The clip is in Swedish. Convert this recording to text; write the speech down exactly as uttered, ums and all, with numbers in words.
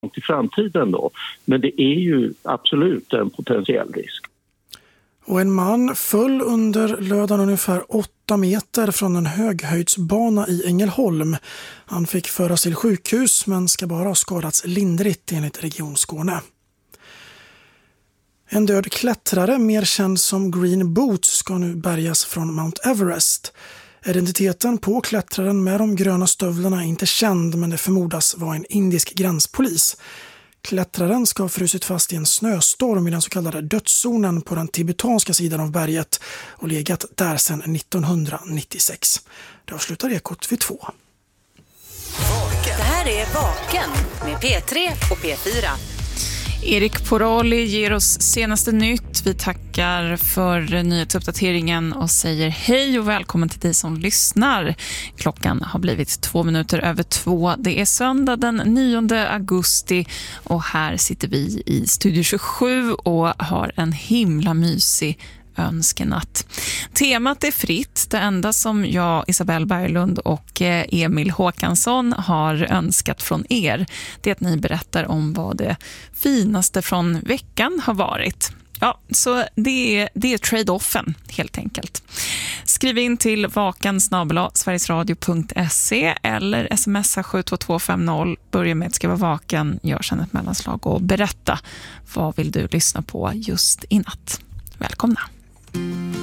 i framtiden då. Men det är ju absolut en potentiell risk. Och en man föll under lödan ungefär åtta meter från en höghöjdsbana i Ängelholm. Han fick föras till sjukhus men ska bara ha skadats lindrigt enligt Region Skåne. En död klättrare, mer känd som Green Boots, ska nu bärgas från Mount Everest. Identiteten på klättraren med de gröna stövlarna är inte känd, men det förmodas vara en indisk gränspolis. Klättraren ska ha frusit fast i en snöstorm i den så kallade dödszonen på den tibetanska sidan av berget och legat där sedan nittonhundranittiosex. Det avslutar Ekot vid två. Det här är Vaken med P tre och P fyra. Erik Porali ger oss senaste nytt. Vi tackar för nyhetsuppdateringen och säger hej och välkommen till dig som lyssnar. Klockan har blivit två minuter över två. Det är söndag den nionde augusti och här sitter vi i Studio tjugosju och har en himla mysig önskenatt. Temat är fritt. Det enda som jag, Isabelle Berglund och Emil Håkansson har önskat från er, det är att ni berättar om vad det finaste från veckan har varit. Ja, så det är, det är trade-offen helt enkelt. Skriv in till vaken snabel-a sverigesradio punkt se eller smsa sju två två fem noll. Börja med att skriva vaken, gör sedan ett mellanslag och berätta vad vill du lyssna på just i natt. Välkomna!